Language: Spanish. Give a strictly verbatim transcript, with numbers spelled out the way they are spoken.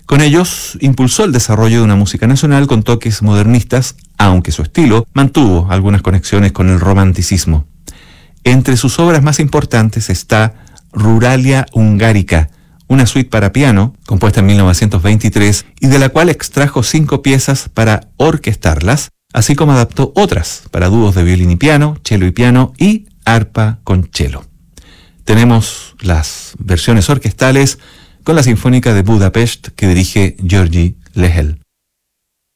Con ellos impulsó el desarrollo de una música nacional con toques modernistas, aunque su estilo mantuvo algunas conexiones con el romanticismo. Entre sus obras más importantes está Ruralia Hungarica, una suite para piano, compuesta en mil novecientos veintitrés, y de la cual extrajo cinco piezas para orquestarlas, así como adaptó otras para dúos de violín y piano, cello y piano y arpa con cello. Tenemos las versiones orquestales con la Sinfónica de Budapest que dirige György Lehel.